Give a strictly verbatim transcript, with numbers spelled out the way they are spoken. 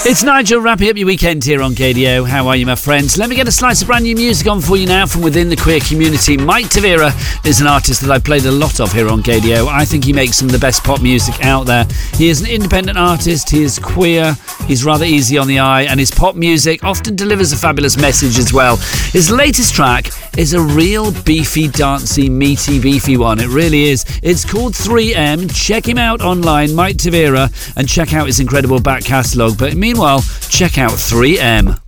It's Nigel wrapping up your weekend here on K D O. How are you, my friends? Let me get a slice of brand new music on for you now from within the queer community. Mike Tavira is an artist that I've played a lot of here on K D O. I think he makes some of the best pop music out there. He is an independent artist, he is queer, he's rather easy on the eye, and his pop music often delivers a fabulous message as well. His latest track is a real beefy, dancey, meaty, beefy one. It really is. It's called three M. Check him out online, Mike Tavira, and check out his incredible back catalogue. But meanwhile, check out three M.